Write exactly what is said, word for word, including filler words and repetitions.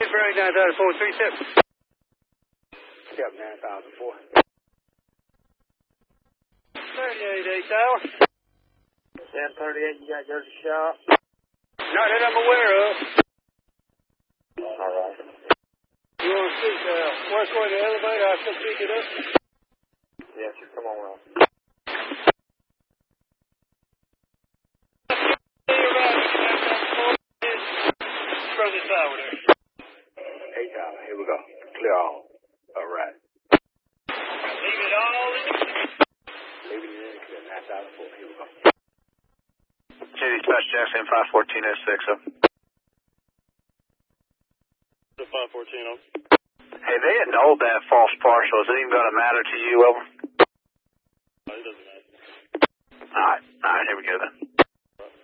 Break nine thousand four, three seven. Step nine thousand four. thirty-eight, eight tower. ten thirty-eight, you got Jersey Shop? Not that I'm aware of. All right. You want to speak, uh, what's going to the elevator? I'll come pick it up. Yes, you come on around. From the tower there. Eight tower, here we go. Clear all. All right. Leave it all in the Leave it in, clear nine thousand four, here we go. J D Dispatch Jackson five fourteen oh six, up. The five fourteen oh. Hey, they annulled that false partial. Is it even going to matter to you, over? Oh, it doesn't matter. All right. All right, here we go then.